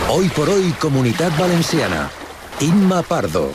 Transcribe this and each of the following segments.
Hoy por hoy, Comunitat Valenciana. Imma Pardo.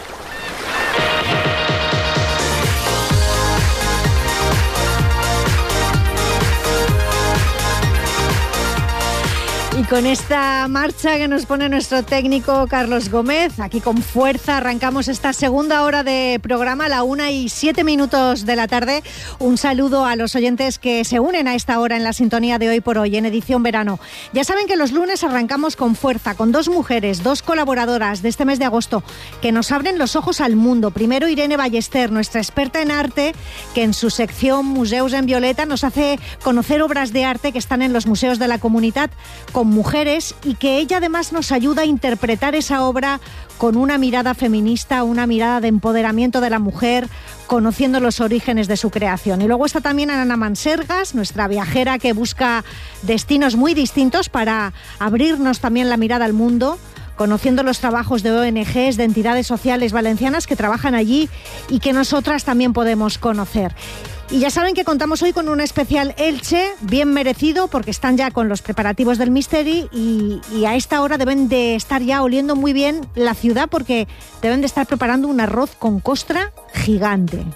Y con esta marcha que nos pone nuestro técnico Carlos Gómez, aquí con fuerza arrancamos esta segunda hora de programa, a la 1:07 de la tarde. Un saludo a los oyentes que se unen a esta hora en la sintonía de Hoy por Hoy, en edición verano. Ya saben que los lunes arrancamos con fuerza, con dos mujeres, dos colaboradoras de este mes de agosto, que nos abren los ojos al mundo. Primero, Irene Ballester, nuestra experta en arte, que en su sección Museus en Violeta nos hace conocer obras de arte que están en los museos de la comunidad, con mujeres, y que ella además nos ayuda a interpretar esa obra con una mirada feminista, una mirada de empoderamiento de la mujer, conociendo los orígenes de su creación. Y luego está también Ana Mansergas, nuestra viajera que busca destinos muy distintos para abrirnos también la mirada al mundo, conociendo los trabajos de ONGs, de entidades sociales valencianas que trabajan allí y que nosotras también podemos conocer. Y ya saben que contamos hoy con un especial Elche, bien merecido, porque están ya con los preparativos del Misteri y a esta hora deben de estar ya oliendo muy bien la ciudad, porque deben de estar preparando un arroz con costra gigante.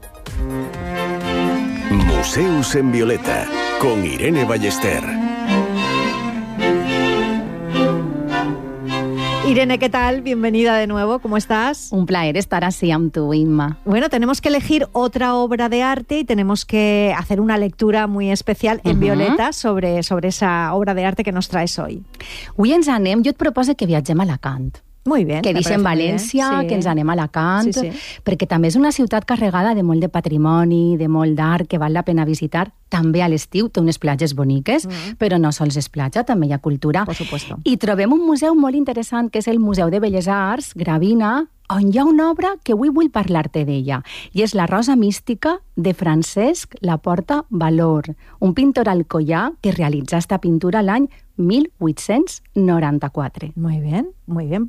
Museus en Violeta, con Irene Ballester. Irene, ¿qué tal? Bienvenida de nuevo, ¿cómo estás? Un placer estar así amb tu, Imma. Bueno, tenemos que elegir otra obra de arte y tenemos que hacer una lectura muy especial en Violeta sobre esa obra de arte que nos traes hoy. Avui ens anem, jo et propose que viatgem a Alacant. Muy bien. Que deixem València, que ens anem a Alacant, perquè també és una ciutat carregada de molt de patrimoni, de molt d'art, que val la pena visitar. També a l'estiu té unes platges boniques, però no sols és platja, també hi ha cultura. Por supuesto. I trobem un museu molt interessant, que és el Museu de Belles Arts, Gravina, on hi ha una obra que avui vull parlar-te d'ella, i és La Rosa Mística de Francesc Laporta Valor, un pintor alcoià que realitzà esta pintura l'any 1894. Muy bien, muy bien.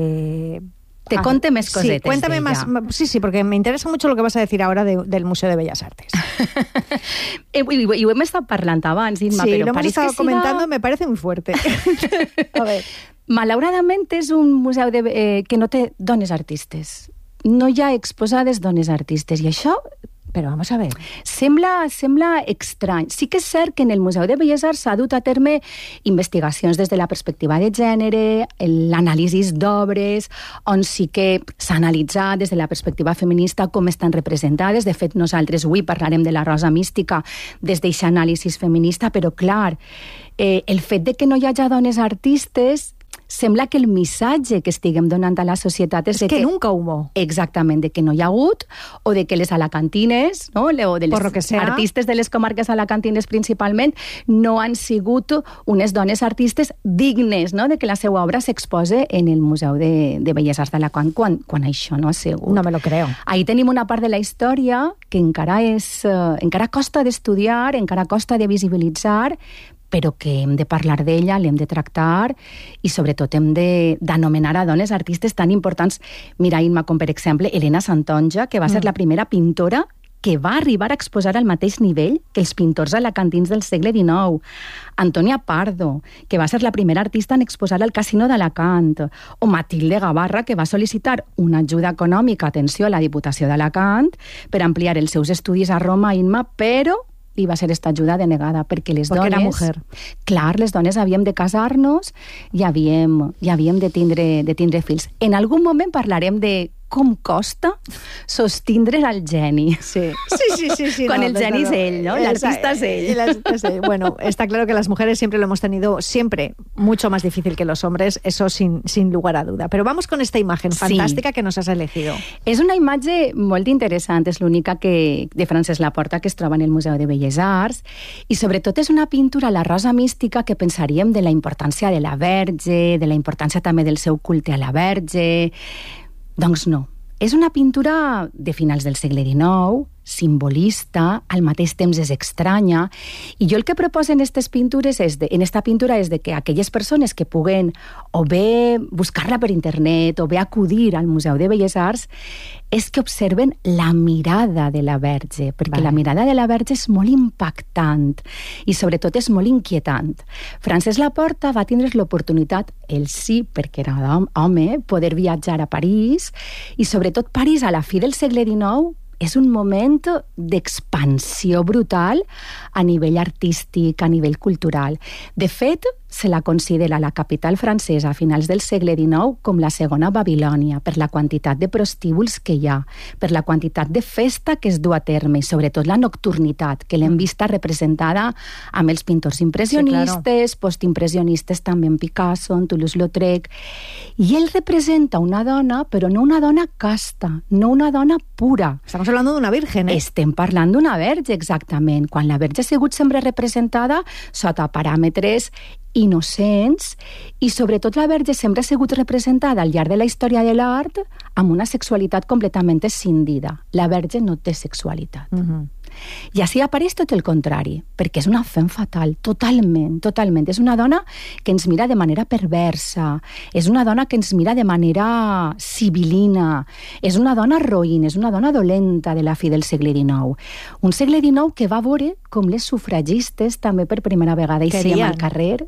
Te conte més cosetes. Sí, cuéntame más. Sí, porque me interesa mucho lo que vas a decir ahora del Museo de Bellas Artes. I ho hem estat parlant abans, Imma, sí, però lo hemos estado comentando, me parece muy fuerte. A ver. Malauradament és un museu que no té dones artistes. No hi ha exposades dones artistes, i això... Però vamos a ver. Sembla estrany. Sí que és cert que en el Museu de Belles Arts s'ha dut a terme investigacions des de la perspectiva de gènere, l'anàlisi d'obres, on sí que s'ha analitzat des de la perspectiva feminista com estan representades. De fet, nosaltres avui parlarem de La Rosa Mística des d'aquesta anàlisi feminista, però clar, el fet de que no hi hagi dones artistes sembla que el missatge que estiguem donant a la societat és que nunca hubo. Exactament, de que no hi ha hagut, o de que les alacantines, no? O de les artistes de les comarques alacantines principalment, no han sigut unes dones artistes dignes, no?, de que la seva obra s'expose en el Museu de Belles Arts d'Alacant, quan això no ha sigut. No me lo creo. Ahí tenim una part de la història que encara costa d'estudiar, encara costa de visibilitzar, però que hem de parlar d'ella, l'hem de tractar i sobretot hem d'anomenar a dones artistes tan importants. Mira, Imma, com per exemple Elena Santonja, que va ser la primera pintora que va arribar a exposar al mateix nivell que els pintors alacantins del segle XIX. Antònia Pardo, que va ser la primera artista en exposar al Casino d'Alacant. O Matilde Gavarra, que va sol·licitar una ajuda econòmica, atenció, a la Diputació d'Alacant per ampliar els seus estudis a Roma, Imma, però li va ser esta ajuda denegada, perquè les dones... Perquè era mujer. Clar, les dones havíem de casar-nos i havíem de tindre fills. En algun moment parlarem de com costa sostindre al geni. Sí. Quan el geni és ell, ¿no? L'artista es ell. Bueno, está claro que las mujeres siempre lo hemos tenido mucho más difícil que los hombres, eso sin lugar a duda. Pero vamos con esta imagen fantástica que nos has elegido. És una imatge molt interessant, és l'única de Francesc Laporta que es troba en el Museu de Belles Arts, i sobretot és una pintura, La Rosa Mística, que pensaríem de la importància de la Verge, de la importància també del seu culte a la Verge. Doncs no. És una pintura de finals del segle XIX, simbolista, al mateix temps és estranya, i jo el que proposo en aquestes pintures en esta pintura és de que aquelles persones que puguen o bé buscar-la per internet o bé acudir al Museu de Belles Arts és que observen la mirada de la Verge, perquè la mirada de la Verge és molt impactant i sobretot és molt inquietant. Francesc Laporta va tindre l'oportunitat, ell sí, perquè era home, poder viatjar a París, i sobretot París a la fi del segle XIX és un moment d'expansió brutal a nivell artístic, a nivell cultural. De fet, se la considera la capital francesa a finals del segle XIX com la segona Babilònia, per la quantitat de prostíbuls que hi ha, per la quantitat de festa que es du a terme i sobretot la nocturnitat, que l'hem vista representada amb els pintors impressionistes, postimpressionistes també en Picasso, en Toulouse-Lautrec. I ell representa una dona, però no una dona casta, no una dona pura. Estamos hablando d'una virgen, Estem parlant d'una verge, exactament. Quan la verge ha sigut sempre representada sota paràmetres innocents i sobretot la verge sempre ha sigut representada al llarg de la història de l'art amb una sexualitat completament escindida. La verge no té sexualitat. I així apareix tot el contrari, perquè és una femme fatal, totalment. És una dona que ens mira de manera perversa, és una dona que ens mira de manera sibil·lina, és una dona roïn, és una dona dolenta de la fi del segle XIX. Un segle XIX que va veure com les sufragistes també per primera vegada eixíem al carrer,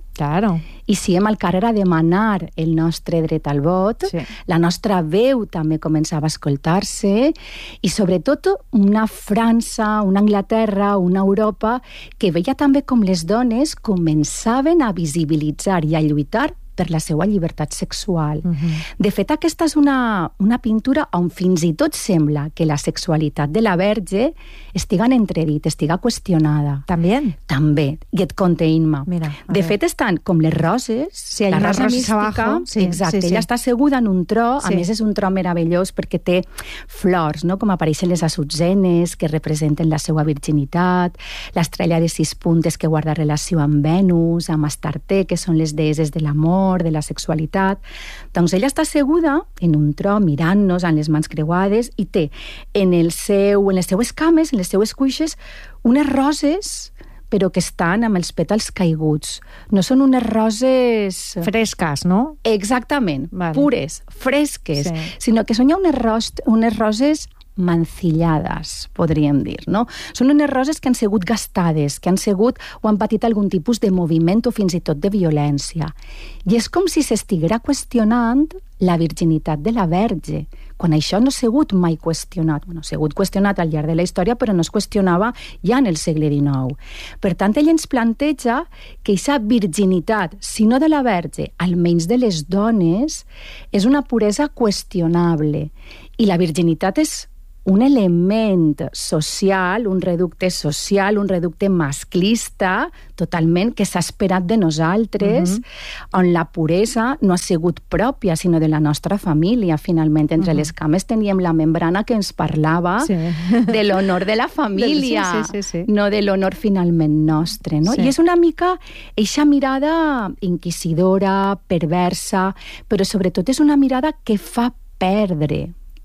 eixíem al carrer a demanar el nostre dret al vot, la nostra veu també començava a escoltar-se, i sobretot una França, una Anglaterra, una Europa que veia també com les dones començaven a visibilitzar i a lluitar per la seva llibertat sexual. De fet, aquesta és una pintura on fins i tot sembla que la sexualitat de la Verge estiga en entredit, estiga qüestionada. També? També. I et conté, Imma. De fet, estan com les roses, sí, la rosa mística, abajo. Exacte, ella està asseguda en un tro, a més és un tro meravellós perquè té flors, no? Com apareixen les azutzenes que representen la seva virginitat, l'estrella de 6 puntes que guarda relació amb Venus, amb Astarte, que són les deeses de l'amor, de la sexualitat. Doncs ella està asseguda en un tro mirant-nos amb les mans creuades i té en les seues cames, en les seues cuixes, unes roses però que estan amb els pètals caiguts. No són unes roses fresques, no? Exactament, pures, fresques, sinó que són ja unes roses mancillades, podríem dir, no? Són unes roses que han sigut gastades, que han sigut o han patit algun tipus de moviment o fins i tot de violència. I és com si s'estiguera qüestionant la virginitat de la Verge, quan això no ha sigut mai qüestionat. Bueno, ha sigut qüestionat al llarg de la història, però no es qüestionava ja en el segle XIX. Per tant, ell ens planteja que aquesta virginitat, si no de la Verge, almenys de les dones, és una puresa qüestionable. I la virginitat és un element social, un reducte social, un reducte masclista, totalment, que s'ha esperat de nosaltres, on la puresa no ha sigut pròpia, sinó de la nostra família, finalment. Entre les cames teníem la membrana que ens parlava de l'honor de la família, no de l'honor finalment nostre, no? I és una mica eixa mirada inquisidora, perversa, però sobretot és una mirada que fa perdre,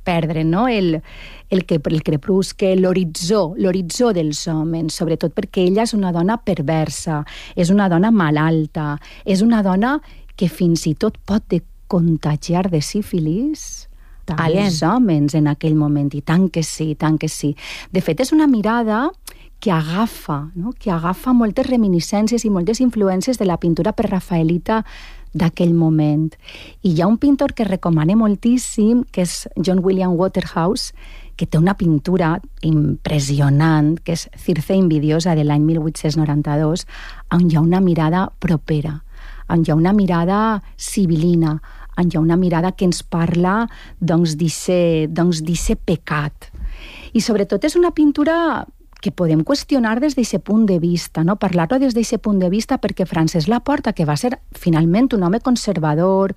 no? El crepuscle, l'horitzó dels homes, sobretot perquè ella és una dona perversa, és una dona malalta, és una dona que fins i tot pot contagiar de sífilis als homes en aquell moment, i tant que sí, tant que sí. De fet, és una mirada que agafa moltes reminiscències i moltes influències de la pintura prerafaelita d'aquell moment. I hi ha un pintor que recomane moltíssim, que és John William Waterhouse, que té una pintura impressionant, que és Circe Invidiosa, de l'any 1892, on hi ha una mirada propera, on hi ha una mirada sibil·lina, on hi ha una mirada que ens parla d'eixe pecat. I sobretot és una pintura que podem qüestionar des d'aquest punt de vista, no? Parlar-ho des d'aquest punt de vista perquè Francesc Laporta, que va ser finalment un home conservador,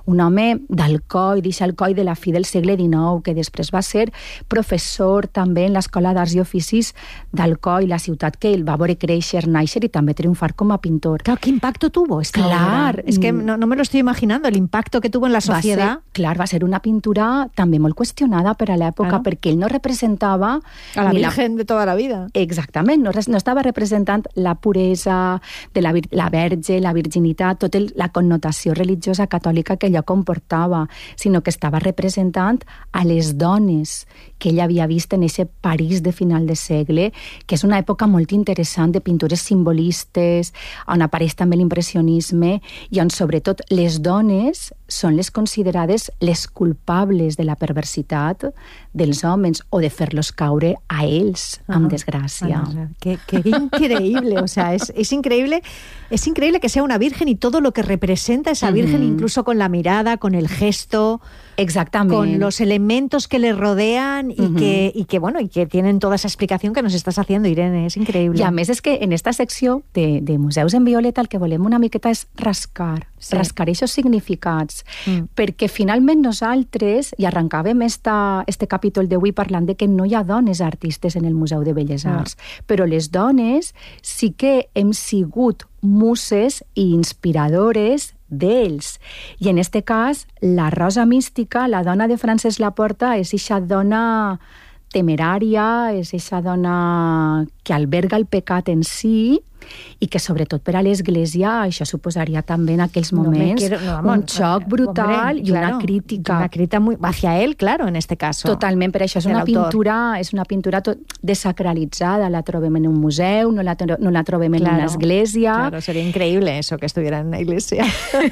un home d'Alcoi, d'Alcoi de la fi del segle XIX, que després va ser professor també en l'Escola d'Arts i Oficis d'Alcoi, la ciutat que el va veure créixer, néixer i també triomfar com a pintor. Claro, ¿qué impacto tuvo esta obra? Es que no me lo estoy imaginando, el impacto que tuvo en la sociedad. Va ser una pintura també molt qüestionada per a l'època, perquè ell no representava... A la Virgen de toda la vida. Exactament, no estava representant la puresa de la Verge, la virginitat, tota la connotació religiosa catòlica que allò comportava, sinó que estava representant a les dones que ell havia vist en aquest París de final de segle, que és una època molt interessant de pintures simbolistes, on apareix també l'impressionisme i on sobretot les dones són les considerades les culpables de la perversitat dels homes o de fer-los caure a ells amb desgràcia. Qué increíble, o sea, es increíble que sea una virgen y todo lo que representa esa virgen, incluso con la mirada, con el gesto, exactamente, con los elementos que le rodean y que tienen toda esa explicación que nos estás haciendo, Irene, es increíble. I a més és que en esta secció de Museus en Violeta el que volem una miqueta és rascar aquests significats, perquè finalment nosaltres, i arrencàvem este capítol d'avui parlant de que no hi ha dones artistes en el Museu de Belles Arts, però les dones sí que hem sigut muses i inspiradores d'ells. I en este cas, la Rosa Mística, la dona de Francesc Laporta, és eixa dona temerària, és eixa dona que alberga el pecat en si i que sobretot per a l'Església això suposaria també en aquells moments un xoc brutal i una crítica. Una crítica muy hacia él, claro, en este caso. Totalment, per això és una pintura desacralitzada, la trobem en un museu, no la trobem en una església. Claro, sería increíble eso, que estuviera en una iglesia.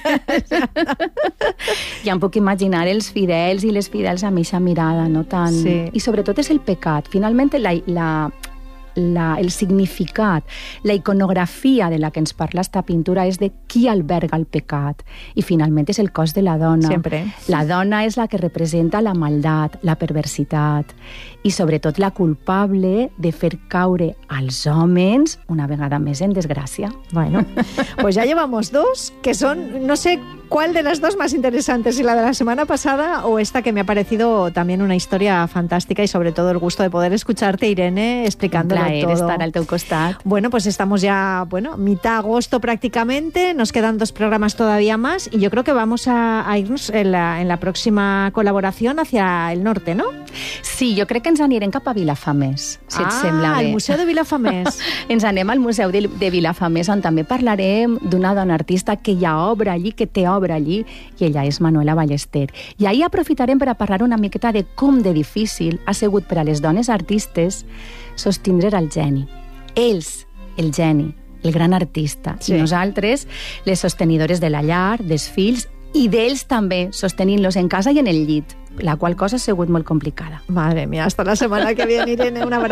Ja em puc imaginar els fidels i les fidels amb aquesta mirada, no tan... Sí. I sobretot és el pecat. Finalment, el significat, la iconografia de la que ens parla esta pintura és de qui alberga el pecat. I finalment és el cos de la dona. Sempre. La dona és la que representa la maldat, la perversitat i sobretot la culpable de fer caure als homes una vegada més en desgràcia. Bueno, pues ya llevamos dos, que son, no sé cuál de las dos más interesantes, si la de la semana pasada o esta que me ha parecido también una historia fantástica y sobre todo el gusto de poder escucharte, Irene, explicándolo todo. Estar al teu costat. Bueno, pues estamos ya, mitad agosto prácticamente, nos quedan 2 programas todavía más y yo creo que vamos a irnos en la próxima colaboración hacia el norte, ¿no? Sí, jo crec que ens anirem cap a Vilafamés, si et sembla bé. Al Museu de Vilafamés. Ens anem al Museu de Vilafamés, on també parlarem d'una dona artista que ja obre allí, que té obra allí, i ella és Manuela Ballester. I ahir aprofitarem per a parlar una miqueta de com de difícil ha sigut per a les dones artistes sostindre el geni. Ells, el geni, el gran artista. Sí. I nosaltres, les sostenidores de la llar, dels fills, i d'ells també, sostenint-los en casa i en el llit, la qual cosa ha sigut molt complicada. Madre mía, hasta la semana que viene, Irene, un abrazo.